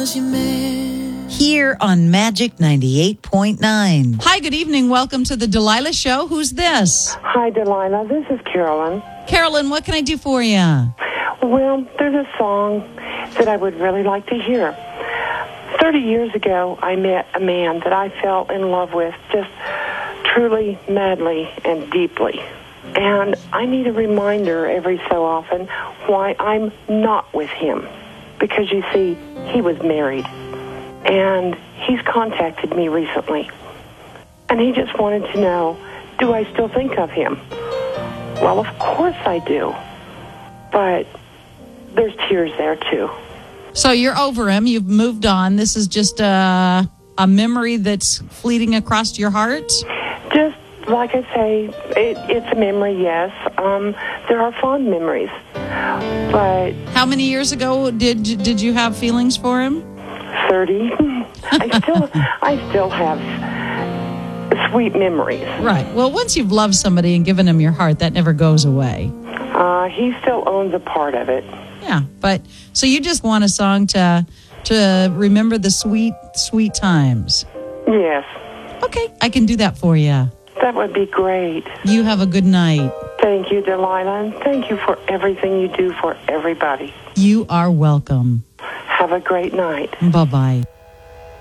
Here on Magic 98.9. Hi, good evening. Welcome to the Delilah Show. Who's this? Hi, Delilah. This is Carolyn. Carolyn, what can I do for you? Well, there's a song that I would really like to hear. 30 years ago, I met a man that I fell in love with just truly, madly, and deeply. And I need a reminder every so often why I'm not with him. Because, you see, he was married. And he's contacted me recently. And he just wanted to know, do I still think of him? Well, of course I do. But there's tears there, too. So you're over him. You've moved on. This is just a memory that's fleeting across your heart? Just like I say, it's a memory, yes. There are fond memories. But how many years ago did you have feelings for him? 30. I still have sweet memories. Right. Well, once you've loved somebody and given them your heart, that never goes away. He still owns a part of it. Yeah, but so you just want a song to remember the sweet, sweet times. Yes. Okay, I can do that for you. That would be great. You have a good night. Thank you, Delilah, and thank you for everything you do for everybody. You are welcome. Have a great night. Bye-bye.